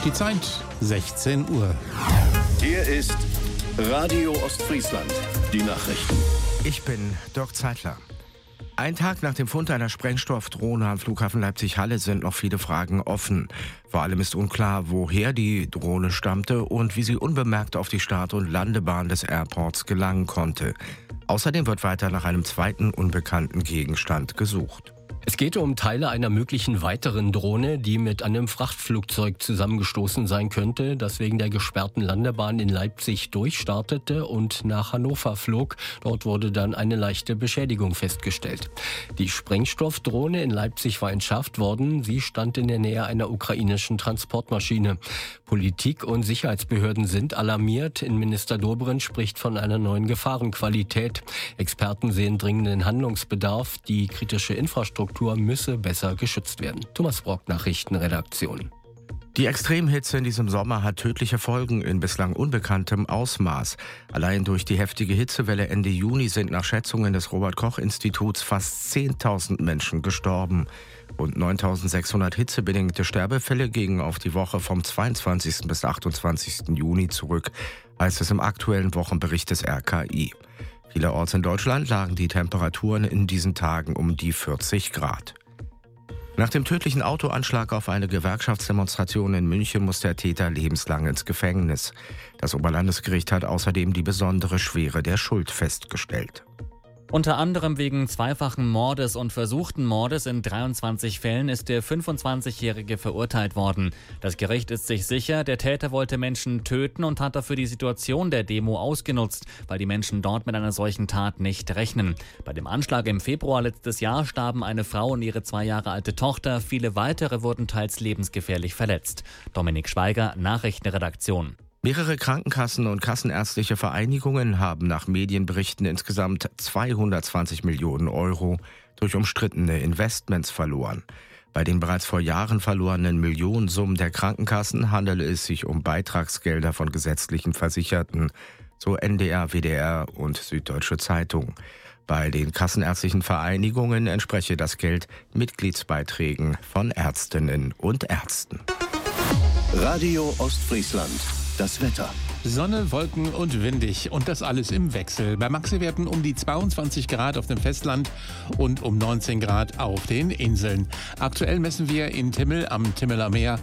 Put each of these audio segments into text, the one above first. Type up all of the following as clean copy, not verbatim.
Die Zeit 16 Uhr. Hier ist Radio Ostfriesland. Die Nachrichten. Ich bin Dirk Zeitler. Ein Tag nach dem Fund einer Sprengstoffdrohne am Flughafen Leipzig-Halle sind noch viele Fragen offen. Vor allem ist unklar, woher die Drohne stammte und wie sie unbemerkt auf die Start- und Landebahn des Airports gelangen konnte. Außerdem wird weiter nach einem zweiten unbekannten Gegenstand gesucht. Es geht um Teile einer möglichen weiteren Drohne, die mit einem Frachtflugzeug zusammengestoßen sein könnte, das wegen der gesperrten Landebahn in Leipzig durchstartete und nach Hannover flog. Dort wurde dann eine leichte Beschädigung festgestellt. Die Sprengstoffdrohne in Leipzig war entschärft worden. Sie stand in der Nähe einer ukrainischen Transportmaschine. Politik und Sicherheitsbehörden sind alarmiert. Innenminister Dobrindt spricht von einer neuen Gefahrenqualität. Experten sehen dringenden Handlungsbedarf. Die kritische Infrastruktur müsse besser geschützt werden. Thomas Brock, Nachrichtenredaktion. Die Extremhitze in diesem Sommer hat tödliche Folgen in bislang unbekanntem Ausmaß. Allein durch die heftige Hitzewelle Ende Juni sind nach Schätzungen des Robert-Koch-Instituts fast 10.000 Menschen gestorben. Rund 9.600 hitzebedingte Sterbefälle gingen auf die Woche vom 22. bis 28. Juni zurück, heißt es im aktuellen Wochenbericht des RKI. Vielerorts in Deutschland lagen die Temperaturen in diesen Tagen um die 40 Grad. Nach dem tödlichen Autoanschlag auf eine Gewerkschaftsdemonstration in München muss der Täter lebenslang ins Gefängnis. Das Oberlandesgericht hat außerdem die besondere Schwere der Schuld festgestellt. Unter anderem wegen zweifachen Mordes und versuchten Mordes in 23 Fällen ist der 25-Jährige verurteilt worden. Das Gericht ist sich sicher, der Täter wollte Menschen töten und hat dafür die Situation der Demo ausgenutzt, weil die Menschen dort mit einer solchen Tat nicht rechnen. Bei dem Anschlag im Februar letztes Jahr starben eine Frau und ihre 2 Jahre alte Tochter. Viele weitere wurden teils lebensgefährlich verletzt. Dominik Schweiger, Nachrichtenredaktion. Mehrere Krankenkassen und kassenärztliche Vereinigungen haben nach Medienberichten insgesamt 220 Millionen Euro durch umstrittene Investments verloren. Bei den bereits vor Jahren verlorenen Millionensummen der Krankenkassen handele es sich um Beitragsgelder von gesetzlichen Versicherten, so NDR, WDR und Süddeutsche Zeitung. Bei den kassenärztlichen Vereinigungen entspreche das Geld Mitgliedsbeiträgen von Ärztinnen und Ärzten. Radio Ostfriesland. Das Wetter. Sonne, Wolken und windig und das alles im Wechsel. Bei Maxi-Werten um die 22 Grad auf dem Festland und um 19 Grad auf den Inseln. Aktuell messen wir in Timmel am Timmeler Meer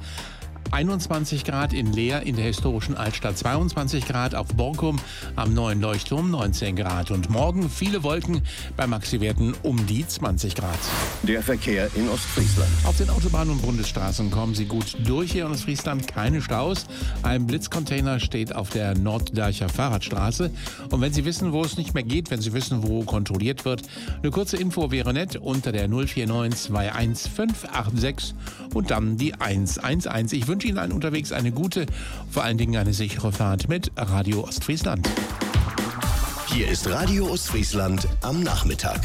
21 Grad, in Leer in der historischen Altstadt 22 Grad, auf Borkum am neuen Leuchtturm 19 Grad. Und morgen viele Wolken bei Maxi-Werten um die 20 Grad. Der Verkehr in Ostfriesland. Auf den Autobahnen und Bundesstraßen kommen Sie gut durch hier in Ostfriesland, keine Staus. Ein Blitzcontainer steht auf der Norddeicher Fahrradstraße. Und wenn Sie wissen, wo es nicht mehr geht, wenn Sie wissen, wo kontrolliert wird, eine kurze Info wäre nett unter der 049 21 586 und dann die 111. Ich wünsche Ihnen unterwegs eine gute, vor allen Dingen eine sichere Fahrt mit Radio Ostfriesland. Hier ist Radio Ostfriesland am Nachmittag.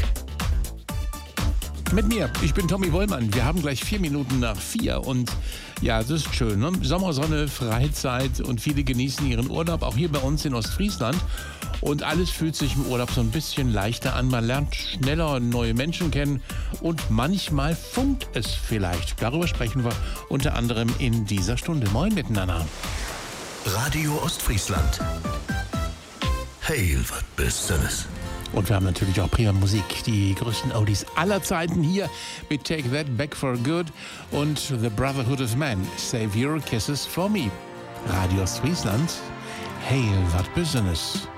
Mit mir, ich bin Tommy Wollmann. Wir haben gleich 4 Minuten nach 4 und ja, das ist schön. Ne? Sommersonne, Freizeit und viele genießen ihren Urlaub, auch hier bei uns in Ostfriesland. Und alles fühlt sich im Urlaub so ein bisschen leichter an. Man lernt schneller neue Menschen kennen und manchmal funkt es vielleicht. Darüber sprechen wir unter anderem in dieser Stunde. Moin miteinander. Radio Ostfriesland. Hey, was bist du das? Und wir haben natürlich auch prima Musik. Die größten Oldies aller Zeiten hier mit Take That Back for Good und The Brotherhood of Man. Save Your Kisses for Me. Radio Ostfriesland. Hey, was bist du das?